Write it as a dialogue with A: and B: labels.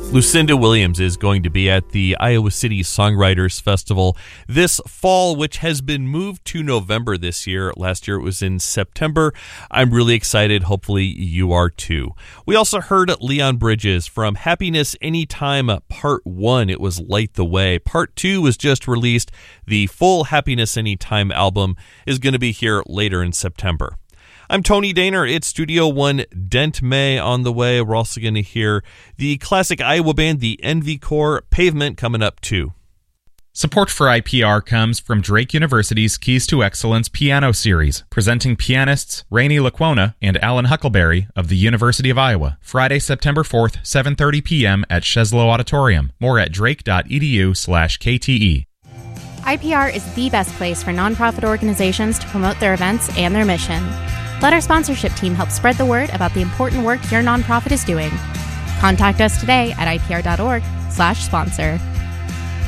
A: Lucinda Williams is going to be at the Iowa City Songwriters Festival this fall, which has been moved to November this year. Last year it was in September. I'm really excited. Hopefully you are too. We also heard Leon Bridges from Happiness Anytime Part 1. It was Light the Way. Part 2 was just released. The full Happiness Anytime album is going to be here later in September. I'm Tony Daner. It's Studio One Dent May on the way. We're also going to hear the classic Iowa band, the Envy Corps, Pavement, coming up too.
B: Support for IPR comes from Drake University's Keys to Excellence Piano Series, presenting pianists Rainey Laquona and Alan Huckleberry of the University of Iowa. Friday, September 4th, 7:30 p.m. at Sheslow Auditorium. More at drake.edu/KTE.
C: IPR is the best place for nonprofit organizations to promote their events and their mission. Let our sponsorship team help spread the word about the important work your nonprofit is doing. Contact us today at ipr.org/sponsor.